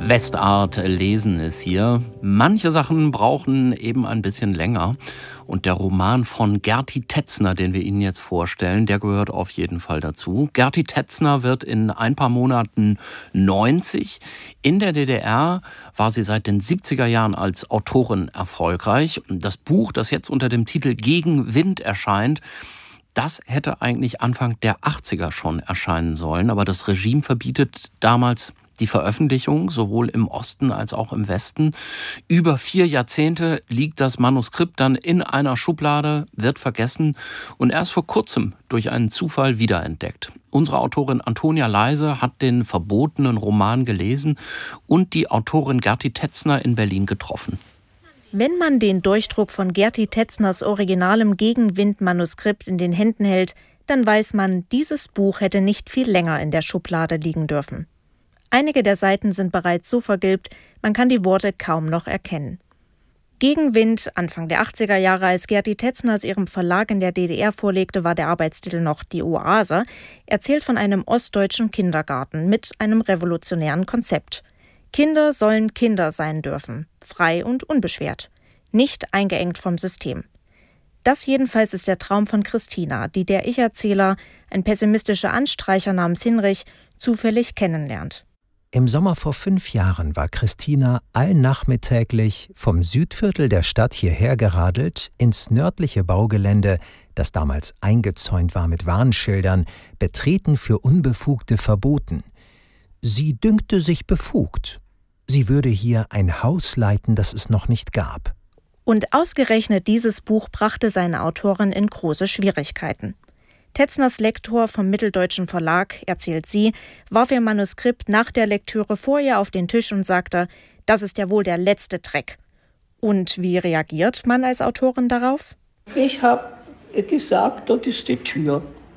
Westart lesen ist hier. Manche Sachen brauchen eben ein bisschen länger. Und der Roman von Gerty Tetzner, den wir Ihnen jetzt vorstellen, der gehört auf jeden Fall dazu. Gerty Tetzner wird in ein paar Monaten 90. In der DDR war sie seit den 70er Jahren als Autorin erfolgreich. Das Buch, das jetzt unter dem Titel Gegen Wind erscheint, das hätte eigentlich Anfang der 80er schon erscheinen sollen. Aber das Regime verbietet damals die Veröffentlichung, sowohl im Osten als auch im Westen. Über 4 Jahrzehnte liegt das Manuskript dann in einer Schublade, wird vergessen und erst vor kurzem durch einen Zufall wiederentdeckt. Unsere Autorin Antonia Leise hat den verbotenen Roman gelesen und die Autorin Gerty Tetzner in Berlin getroffen. Wenn man den Durchdruck von Gerty Tetzners originalem Gegenwind-Manuskript in den Händen hält, dann weiß man, dieses Buch hätte nicht viel länger in der Schublade liegen dürfen. Einige der Seiten sind bereits so vergilbt, man kann die Worte kaum noch erkennen. Gegenwind, Anfang der 80er Jahre, als Gerty Tetzner es ihrem Verlag in der DDR vorlegte, war der Arbeitstitel noch Die Oase, erzählt von einem ostdeutschen Kindergarten mit einem revolutionären Konzept. Kinder sollen Kinder sein dürfen, frei und unbeschwert, nicht eingeengt vom System. Das jedenfalls ist der Traum von Christina, die der Ich-Erzähler, ein pessimistischer Anstreicher namens Hinrich, zufällig kennenlernt. Im Sommer vor 5 Jahren war Christina allnachmittäglich vom Südviertel der Stadt hierher geradelt ins nördliche Baugelände, das damals eingezäunt war mit Warnschildern, betreten für Unbefugte verboten. Sie dünkte sich befugt. Sie würde hier ein Haus leiten, das es noch nicht gab. Und ausgerechnet dieses Buch brachte seine Autorin in große Schwierigkeiten. Tetzners Lektor vom Mitteldeutschen Verlag, erzählt sie, warf ihr Manuskript nach der Lektüre vor ihr auf den Tisch und sagte, das ist ja wohl der letzte Dreck. Und wie reagiert man als Autorin darauf? Ich habe gesagt, dort ist die Tür.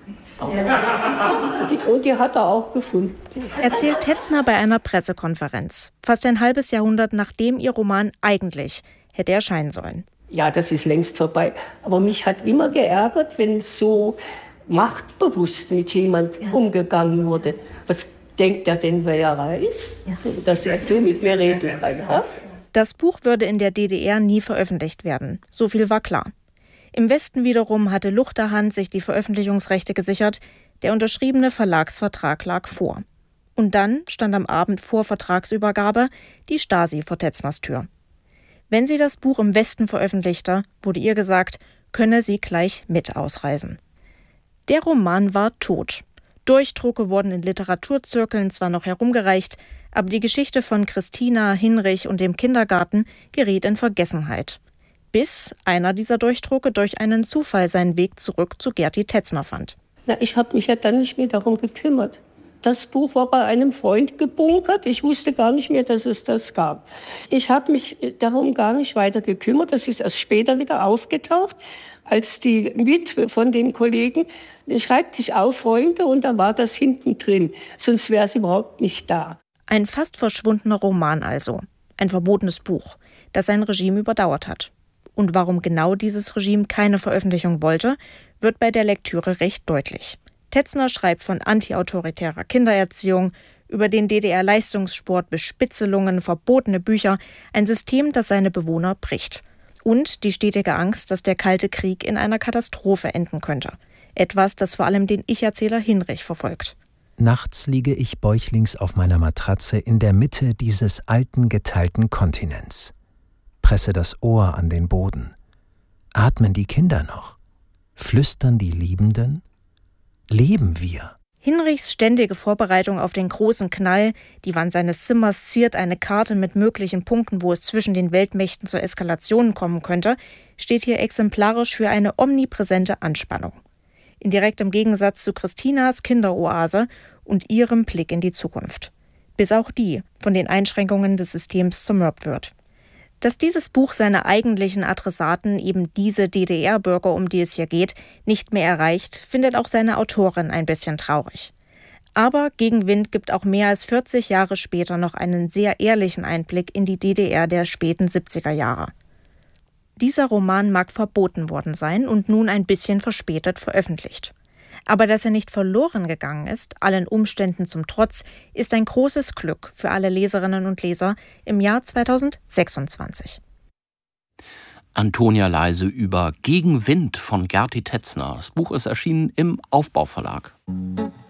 Und die hat er auch gefunden. Erzählt Tetzner bei einer Pressekonferenz, fast ein halbes Jahrhundert nachdem ihr Roman eigentlich hätte erscheinen sollen. Ja, das ist längst vorbei. Aber mich hat immer geärgert, wenn so machtbewusst mit jemandem umgegangen wurde. Was denkt er denn, wer er ist, dass er so mit mir reden kann? Ja? Das Buch würde in der DDR nie veröffentlicht werden. So viel war klar. Im Westen wiederum hatte Luchterhand sich die Veröffentlichungsrechte gesichert. Der unterschriebene Verlagsvertrag lag vor. Und dann stand am Abend vor Vertragsübergabe die Stasi vor Tetzners Tür. Wenn sie das Buch im Westen veröffentlichte, wurde ihr gesagt, könne sie gleich mit ausreisen. Der Roman war tot. Durchdrucke wurden in Literaturzirkeln zwar noch herumgereicht, aber die Geschichte von Christina, Hinrich und dem Kindergarten geriet in Vergessenheit. Bis einer dieser Durchdrucke durch einen Zufall seinen Weg zurück zu Gerty Tetzner fand. Ich habe mich ja dann nicht mehr darum gekümmert. Das Buch war bei einem Freund gebunkert. Ich wusste gar nicht mehr, dass es das gab. Ich habe mich darum gar nicht weiter gekümmert. Das ist erst später wieder aufgetaucht, als die Witwe von den Kollegen den Schreibtisch aufräumte und da war das hinten drin. Sonst wäre es überhaupt nicht da. Ein fast verschwundener Roman also. Ein verbotenes Buch, das sein Regime überdauert hat. Und warum genau dieses Regime keine Veröffentlichung wollte, wird bei der Lektüre recht deutlich. Tetzner schreibt von antiautoritärer Kindererziehung, über den DDR-Leistungssport bis Spitzelungen, verbotene Bücher, ein System, das seine Bewohner bricht. Und die stetige Angst, dass der Kalte Krieg in einer Katastrophe enden könnte. Etwas, das vor allem den Ich-Erzähler Hinrich verfolgt. Nachts liege ich bäuchlings auf meiner Matratze in der Mitte dieses alten, geteilten Kontinents. Presse das Ohr an den Boden. Atmen die Kinder noch? Flüstern die Liebenden? Leben wir? Hinrichs ständige Vorbereitung auf den großen Knall, die Wand seines Zimmers ziert eine Karte mit möglichen Punkten, wo es zwischen den Weltmächten zur Eskalation kommen könnte, steht hier exemplarisch für eine omnipräsente Anspannung. In direktem Gegensatz zu Christinas Kinderoase und ihrem Blick in die Zukunft. Bis auch die von den Einschränkungen des Systems zermürbt wird. Dass dieses Buch seine eigentlichen Adressaten, eben diese DDR-Bürger, um die es hier geht, nicht mehr erreicht, findet auch seine Autorin ein bisschen traurig. Aber Gegenwind gibt auch mehr als 40 Jahre später noch einen sehr ehrlichen Einblick in die DDR der späten 70er Jahre. Dieser Roman mag verboten worden sein und nun ein bisschen verspätet veröffentlicht. Aber dass er nicht verloren gegangen ist, allen Umständen zum Trotz, ist ein großes Glück für alle Leserinnen und Leser im Jahr 2026. Antonia Leise über Gegen Wind von Gerti Tetzner. Das Buch ist erschienen im Aufbau Verlag.